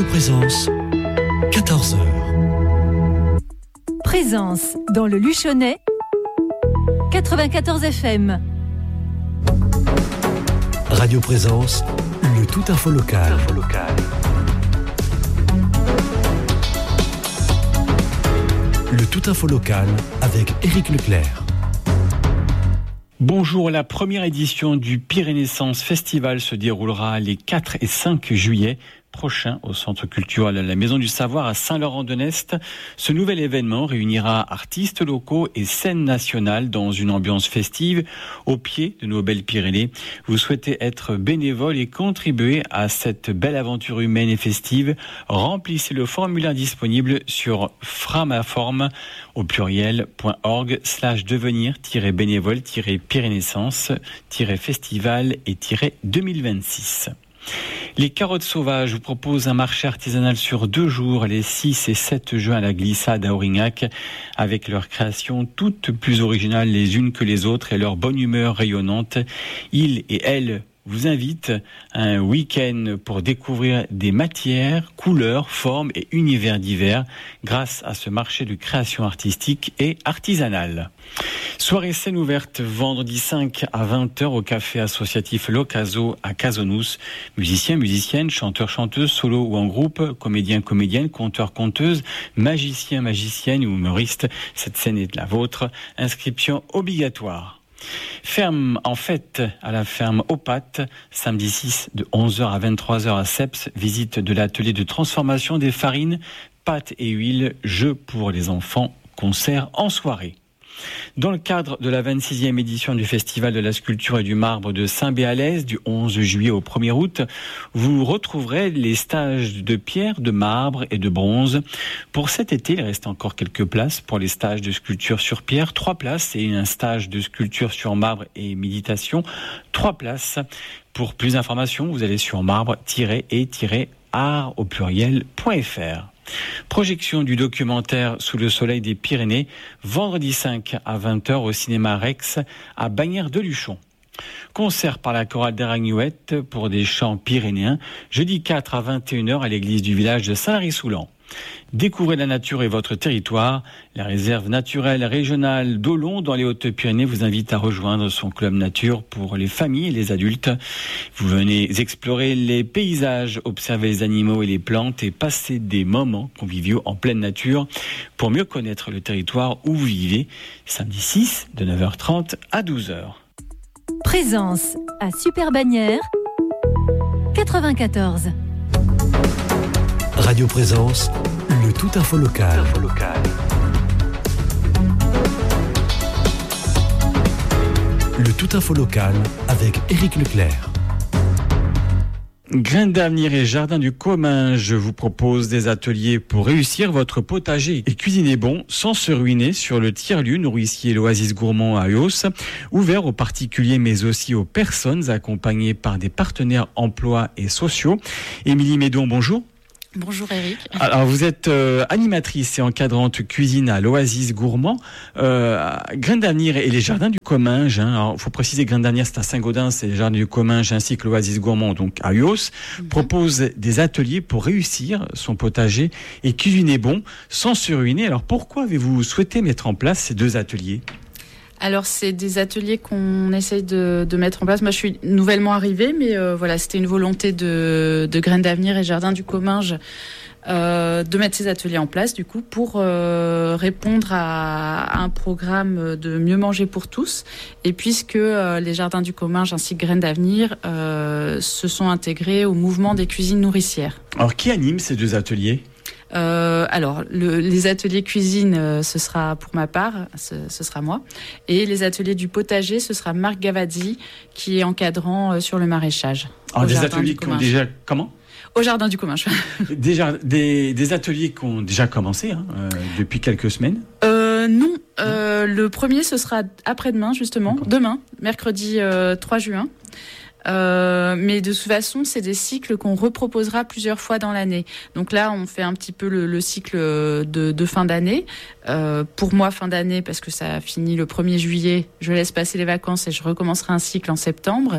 Présence, 14h. Présence dans le Luchonnais, 94 FM. Radio Présence, le tout info local. Le tout info local avec Éric Leclerc. Bonjour, la première édition du Pyrénéessence Festival se déroulera les 4 et 5 juillet prochain au Centre culturel La Maison du Savoir à Saint-Laurent-de-Nest. Ce nouvel événement réunira artistes locaux et scènes nationales dans une ambiance festive au pied de nos belles Pyrénées. Vous souhaitez être bénévole et contribuer à cette belle aventure humaine et festive? Remplissez le formulaire disponible sur framaform au pluriel.org/devenir-bénévole-pyrénéessence-festival et -2026. Les Carottes Sauvages vous proposent un marché artisanal sur 2 jours, les 6 et 7 juin à la Glissade à Aurignac, avec leurs créations toutes plus originales les unes que les autres et leur bonne humeur rayonnante. Ils et elles vous invitent à un week-end pour découvrir des matières, couleurs, formes et univers divers grâce à ce marché de création artistique et artisanale. Soirée scène ouverte vendredi 5 à 20h au café associatif L'Ocaso à Casonous. Musiciens, musiciennes, chanteurs, chanteuses, solo ou en groupe, comédiens, comédiennes, conteurs, conteuses, magiciens, magiciennes ou humoristes. Cette scène est la vôtre. Inscription obligatoire. Ferme en fête à la ferme Opat, samedi 6 de 11h à 23h à Seps. Visite de l'atelier de transformation des farines, pâtes et huiles, jeux pour les enfants, concert en soirée. Dans le cadre de la 26e édition du Festival de la sculpture et du marbre de Saint-Béalès, du 11 juillet au 1er août, vous retrouverez les stages de pierre, de marbre et de bronze. Pour cet été, il reste encore quelques places pour les stages de sculpture sur pierre, 3 places, et un stage de sculpture sur marbre et méditation, 3 places. Pour plus d'informations, vous allez sur marbre-et-art au pluriel.fr. Projection du documentaire Sous le soleil des Pyrénées, vendredi 5 à 20h au cinéma Rex à Bagnères-de-Luchon. Concert par la chorale d'Aragnouette pour des chants pyrénéens, jeudi 4 à 21h à l'église du village de Saint-Lary-Soulan. Découvrez la nature et votre territoire. La réserve naturelle régionale d'Olon dans les Hautes-Pyrénées vous invite à rejoindre son club nature pour les familles et les adultes. Vous venez explorer les paysages, observer les animaux et les plantes et passer des moments conviviaux en pleine nature pour mieux connaître le territoire où vous vivez. Samedi 6 de 9h30 à 12h. Présence à Super-Bagnères, 94. Radio Présence, le tout info local. Le tout info local avec Éric Leclerc. Graines d'avenir et Jardin du Comminges vous propose des ateliers pour réussir votre potager et cuisiner bon sans se ruiner sur le tiers-lieu nourricier l'Oasis Gourmand à Eos, ouvert aux particuliers mais aussi aux personnes accompagnées par des partenaires emploi et sociaux. Émilie Médon, bonjour. Bonjour Eric. Alors vous êtes animatrice et encadrante cuisine à l'Oasis Gourmand. Graines d'avenir et les Jardins du Comminges. Alors il faut préciser, Graines d'avenir c'est à Saint-Gaudens, et les Jardins du Comminges ainsi que l'Oasis Gourmand donc à Uos proposent des ateliers pour réussir son potager et cuisiner bon sans se ruiner. Alors pourquoi avez-vous souhaité mettre en place ces 2 ateliers ? Alors, c'est des ateliers qu'on essaye de mettre en place. Moi, je suis nouvellement arrivée, mais voilà, c'était une volonté de Graines d'avenir et Jardin du Comminges de mettre ces ateliers en place, du coup, pour répondre à un programme de mieux manger pour tous. Et puisque les Jardins du Comminges ainsi que Graines d'avenir se sont intégrés au mouvement des cuisines nourricières. Alors, qui anime ces 2 ateliers ? Alors, les ateliers cuisine, ce sera pour ma part, ce sera moi. Et les ateliers du potager, ce sera Marc Gavazzi, qui est encadrant sur le maraîchage. Alors, des ateliers qui ont déjà... Comment ? Au Jardin du Comminges. Déjà, des ateliers qui ont déjà commencé depuis quelques semaines ? Non. Le premier, ce sera après-demain, justement. D'accord. Demain, mercredi 3 juin. Mais de toute façon, c'est des cycles qu'on reproposera plusieurs fois dans l'année. Donc là, on fait un petit peu le cycle de fin d'année. Pour moi, fin d'année, parce que ça finit le 1er juillet, je laisse passer les vacances et je recommencerai un cycle en septembre.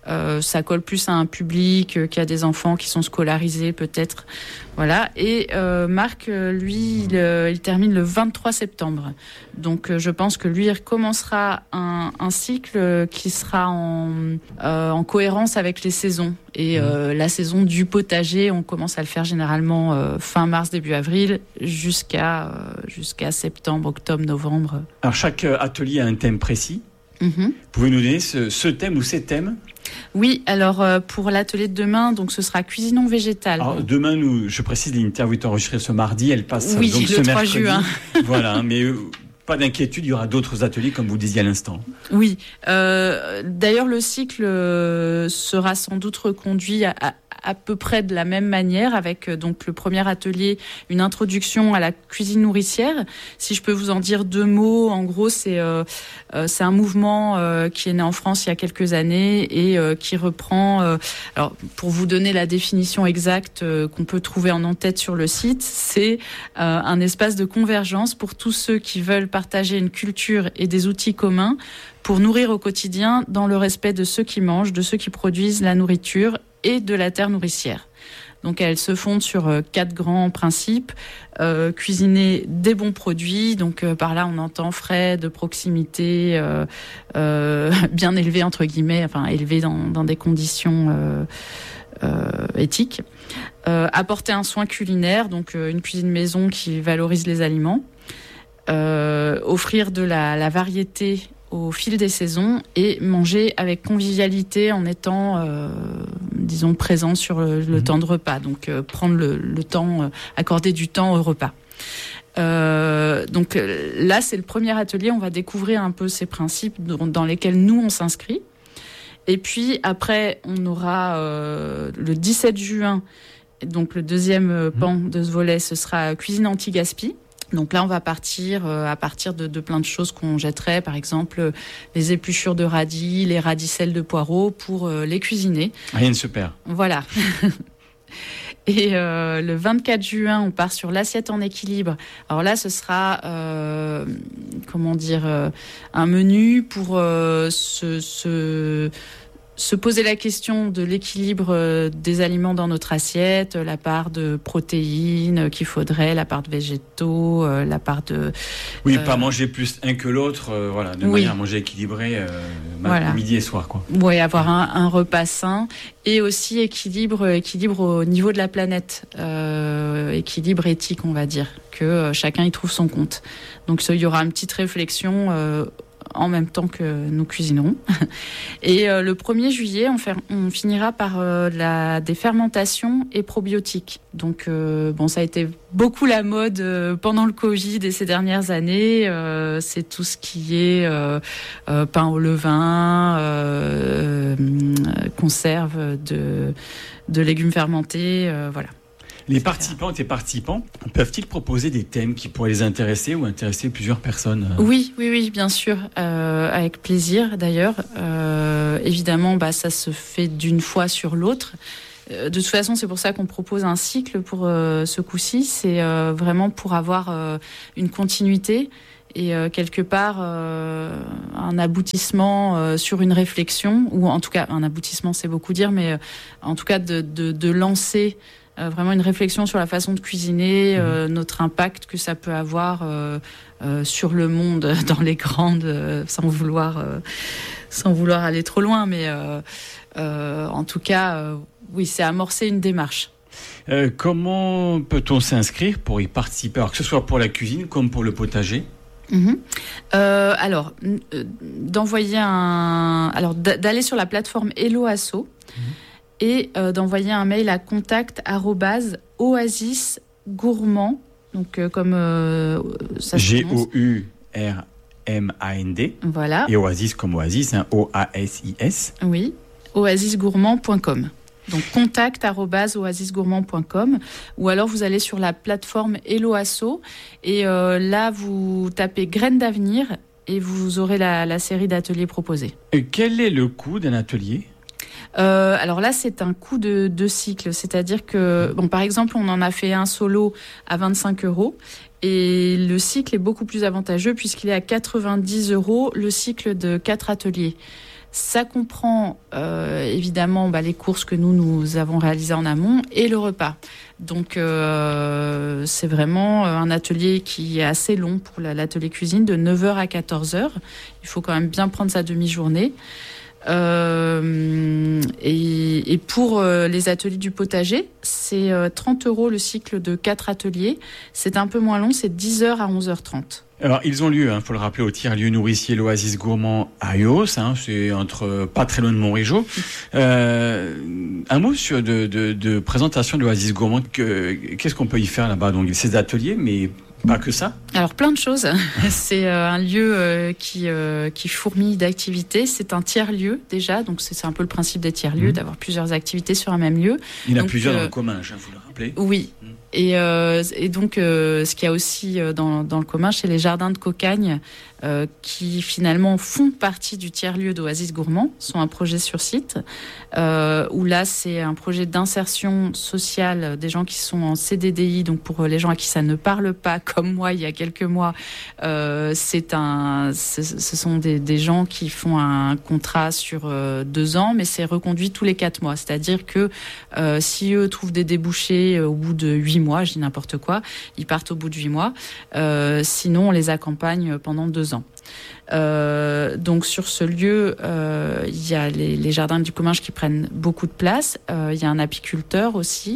Ça colle plus à un public qui a des enfants qui sont scolarisés peut-être. Voilà. Et Marc, lui, il termine le 23 septembre. Donc je pense que lui, il recommencera un cycle qui sera en cohérence avec les saisons. Et la saison du potager, on commence à le faire généralement fin mars, début avril, jusqu'à septembre, octobre, novembre. Alors chaque atelier a un thème précis. Pouvez-vous nous donner ce thème ou ces thèmes ? Oui, alors pour l'atelier de demain, donc ce sera cuisinons végétal. Alors demain, je précise, l'interview est enregistrée ce mardi, elle passe donc le ce 3 mercredi. Juin. Voilà, mais pas d'inquiétude, il y aura d'autres ateliers comme vous disiez à l'instant. Oui, d'ailleurs le cycle sera sans doute reconduit à peu près de la même manière avec donc le premier atelier, une introduction à la cuisine nourricière. Si je peux vous en dire 2 mots, en gros c'est un mouvement qui est né en France il y a quelques années et qui reprend. Alors pour vous donner la définition exacte qu'on peut trouver en en-tête sur le site, c'est un espace de convergence pour tous ceux qui veulent partager une culture et des outils communs pour nourrir au quotidien dans le respect de ceux qui mangent, de ceux qui produisent la nourriture et de la terre nourricière. Donc elle se fonde sur 4 grands principes. Cuisiner des bons produits, donc par là on entend frais, de proximité, bien élevés entre guillemets, enfin élevés dans des conditions éthiques. Apporter un soin culinaire, donc une cuisine maison qui valorise les aliments. Offrir de la variété au fil des saisons et manger avec convivialité en étant, disons, présent sur le temps de repas. Donc, prendre le temps, accorder du temps au repas. Donc là, c'est le premier atelier. On va découvrir un peu ces principes dans lesquels nous, on s'inscrit. Et puis, après, on aura le 17 juin, donc le deuxième pan de ce volet, ce sera cuisine anti-gaspi. Donc là, on va partir à partir de plein de choses qu'on jetterait, par exemple les épluchures de radis, les radicelles de poireaux pour les cuisiner. Rien de super. Voilà. Et le 24 juin, on part sur l'assiette en équilibre. Alors là, ce sera, un menu pour se poser la question de l'équilibre des aliments dans notre assiette, la part de protéines qu'il faudrait, la part de végétaux, la part de... Oui, pas manger plus un que l'autre, de manière à manger équilibré midi et soir, quoi. Oui, avoir un repas sain et aussi équilibre au niveau de la planète, équilibre éthique, on va dire, que chacun y trouve son compte. Donc il y aura une petite réflexion en même temps que nous cuisinerons. Et le 1er juillet, on finira par des fermentations et probiotiques. Donc, ça a été beaucoup la mode pendant le Covid et ces dernières années. C'est tout ce qui est pain au levain, conserve de légumes fermentés, voilà. Les participantes et participants peuvent-ils proposer des thèmes qui pourraient les intéresser ou intéresser plusieurs personnes ? Oui, bien sûr, avec plaisir d'ailleurs. Évidemment, ça se fait d'une fois sur l'autre. De toute façon, c'est pour ça qu'on propose un cycle pour ce coup-ci. C'est vraiment pour avoir une continuité et quelque part un aboutissement sur une réflexion, ou en tout cas un aboutissement, c'est beaucoup dire, mais en tout cas de lancer vraiment une réflexion sur la façon de cuisiner, notre impact que ça peut avoir sur le monde dans les grandes, sans vouloir aller trop loin, mais en tout cas, oui, c'est amorcer une démarche. Comment peut-on s'inscrire pour y participer, alors que ce soit pour la cuisine comme pour le potager ? D'aller sur la plateforme Hello Asso et d'envoyer un mail à contact@oasisgourmand, donc comme ça se prononce. Gourmand. Voilà. Et Oasis comme Oasis, OASIS. Oui, oasisgourmand.com. Donc contact@oasisgourmand.com, ou alors vous allez sur la plateforme Hello Asso et là vous tapez graines d'avenir et vous aurez la série d'ateliers proposés. Et quel est le coût d'un atelier ? Alors là, c'est un coût de cycle, c'est-à-dire que, par exemple, on en a fait un solo à 25 € et le cycle est beaucoup plus avantageux puisqu'il est à 90 €, le cycle de 4 ateliers. Ça comprend évidemment les courses que nous avons réalisées en amont et le repas. Donc c'est vraiment un atelier qui est assez long pour l'atelier cuisine, de 9h à 14h. Il faut quand même bien prendre sa demi-journée. Et pour les ateliers du potager, c'est 30 € le cycle de 4 ateliers. C'est un peu moins long, c'est 10h à 11h30. Alors, ils ont lieu, il faut le rappeler, au tiers-lieu nourricier l'Oasis Gourmand à Uos, c'est pas très loin de Montrégeau. Un mot de présentation de l'Oasis Gourmand, qu'est-ce qu'on peut y faire là-bas? Donc, ces ateliers, mais pas que ça. Alors plein de choses. C'est un lieu qui fourmille d'activités. C'est un tiers-lieu déjà, donc c'est un peu le principe des tiers-lieux, d'avoir plusieurs activités sur un même lieu. Il y en a plusieurs dans le Comminges, il faut le rappeler. Oui. Et donc, ce qu'il y a aussi dans le Comminges, c'est les jardins de Cocagne qui finalement font partie du tiers-lieu d'Oasis Gourmand, sont un projet sur site, où là, c'est un projet d'insertion sociale des gens qui sont en CDDI, donc pour les gens à qui ça ne parle pas, comme moi il y a quelques mois, ce sont des gens qui font un contrat sur 2 ans, mais c'est reconduit tous les 4 mois. C'est-à-dire que si eux trouvent des débouchés au bout de 8 mois, je dis n'importe quoi, ils partent au bout de 8 mois. Sinon, on les accompagne pendant 2 ans. Donc sur ce lieu, il y a les jardins du Comminges qui prennent beaucoup de place. Il y a un apiculteur aussi,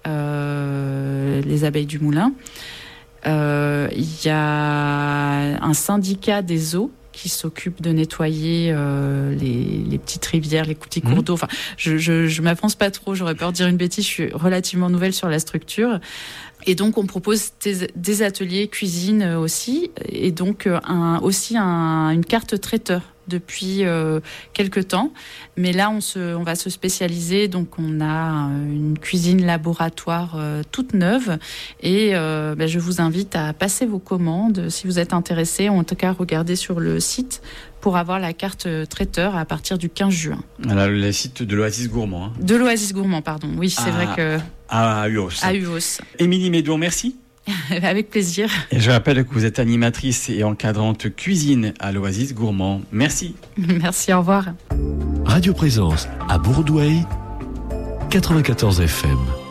les abeilles du moulin. Il y a un syndicat des eaux qui s'occupe de nettoyer les petites rivières, les petits cours d'eau. Enfin, je m'avance pas trop, j'aurais peur de dire une bêtise, je suis relativement nouvelle sur la structure. Et donc, on propose des ateliers cuisine aussi, et donc aussi une carte traiteur depuis quelques temps. Mais là, on va se spécialiser. Donc, on a une cuisine laboratoire toute neuve. Et je vous invite à passer vos commandes si vous êtes intéressés. En tout cas, regardez sur le site pour avoir la carte traiteur à partir du 15 juin. Alors, le site de l'Oasis Gourmand. De l'Oasis Gourmand, pardon. Oui, c'est vrai que... À Uos. À Uos. Émilie Médon, merci. Avec plaisir. Et je rappelle que vous êtes animatrice et encadrante cuisine à l'Oasis Gourmand. Merci. Merci, au revoir. Radio Présence à Bourdoueil, 94 FM.